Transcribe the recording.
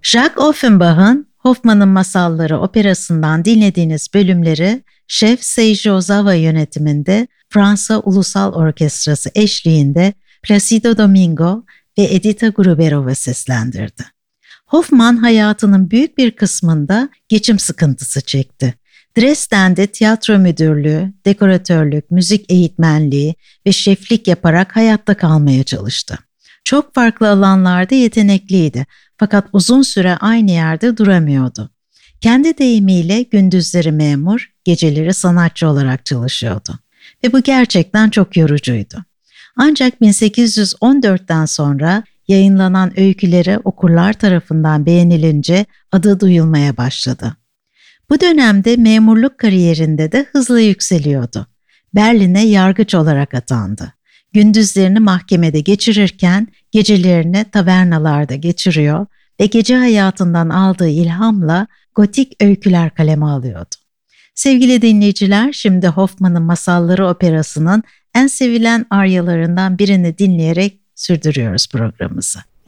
Jacques Offenbach'ın Hoffmann'ın Masalları operasından dinlediğiniz bölümleri Şef Seiji Ozawa yönetiminde Fransa Ulusal Orkestrası eşliğinde Placido Domingo ve Edita Gruberova seslendirdi. Hoffmann hayatının büyük bir kısmında geçim sıkıntısı çekti. Dresden'de tiyatro müdürlüğü, dekoratörlük, müzik eğitmenliği ve şeflik yaparak hayatta kalmaya çalıştı. Çok farklı alanlarda yetenekliydi fakat uzun süre aynı yerde duramıyordu. Kendi deyimiyle gündüzleri memur, geceleri sanatçı olarak çalışıyordu. Ve bu gerçekten çok yorucuydu. Ancak 1814'ten sonra yayınlanan öyküleri okurlar tarafından beğenilince adı duyulmaya başladı. Bu dönemde memurluk kariyerinde de hızla yükseliyordu. Berlin'e yargıç olarak atandı. Gündüzlerini mahkemede geçirirken gecelerini tavernalarda geçiriyor ve gece hayatından aldığı ilhamla gotik öyküler kaleme alıyordu. Sevgili dinleyiciler, şimdi Hoffmann'ın Masalları Operası'nın en sevilen aryalarından birini dinleyerek sürdürüyoruz programımızı.